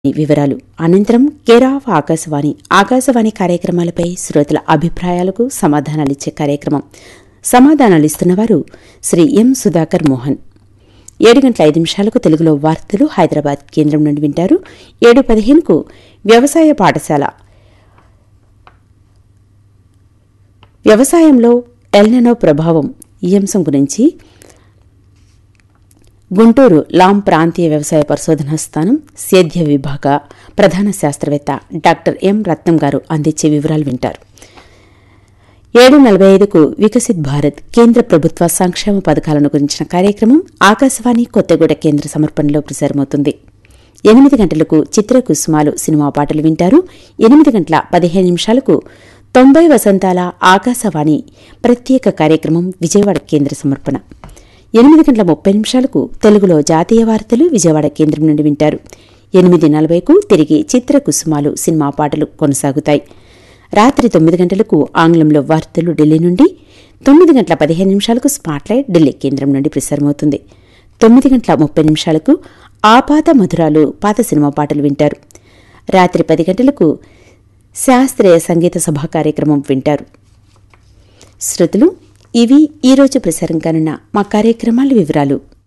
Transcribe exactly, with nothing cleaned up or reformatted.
వివరాలు అనంతరం care of Akashvani Akashvani కార్యక్రమాలపై శ్రోతల అభిప్రాయాలకు సమాధానాలిచ్చే కార్యక్రమం. సమాధానాలిస్తున్నవారు శ్రీ ఎం సుధాకర్ మోహన్. ఏడు గంటల ఐదు నిమిషాలకు తెలుగులో వార్తలు హైదరాబాద్ కేంద్రం నుండి వింటారు. ఏడు పదిహేనుకు వ్యవసాయ పాఠశాల వ్యవసాయంలో ఎల్నినో ప్రభావం ఈ అంశం గురించి గుంటూరు లాం ప్రాంతీయ వ్యవసాయ పరిశోధనా స్థానం సేద్య విభాగ ప్రధాన శాస్త్రవేత్త డాక్టర్ ఎం రత్నం గారు అందించే వివరాలు వింటారు. ఏడు నలభై ఐదుకు వికసిత్ భారత్ కేంద్ర ప్రభుత్వ సంక్షేమ పథకాలను గురించిన కార్యక్రమం ఆకాశవాణి కొత్తగూడ కేంద్ర సమర్పణలో ప్రసారమవుతుంది. ఎనిమిది గంటలకు చిత్రకుసుమాలు సినిమా పాటలు వింటారు. ఎనిమిది గంటల పదిహేను నిమిషాలకు తొంభై వసంతాల ఆకాశవాణి ప్రత్యేక కార్యక్రమం విజయవాడ కేంద్ర సమర్పణ. ఎనిమిది గంటల ముప్పై నిమిషాలకు తెలుగులో జాతీయ వార్తలు విజయవాడ కేంద్రం నుండి వింటారు. ఎనిమిది నలభైకు తిరిగి చిత్రకుసుమాలు సినిమా పాటలు కొనసాగుతాయి. రాత్రి తొమ్మిది గంటలకు ఆంగ్లంలో వార్తలు ఢిల్లీ నుండి, తొమ్మిది గంటల పదిహేను నిమిషాలకు స్పాట్లైట్ ఢిల్లీ కేంద్రం నుండి ప్రసారమవుతుంది. తొమ్మిది గంటల ముప్పై నిమిషాలకు ఆపాత మధురాలు పాత సినిమా పాటలు వింటారు. రాత్రి పది గంటలకు శాస్త్రీయ సంగీత సభా కార్యక్రమం వింటారు. శ్రోతలు, ఇవి ఈరోజు ప్రసారం కానున్న మా కార్యక్రమాల వివరాలు.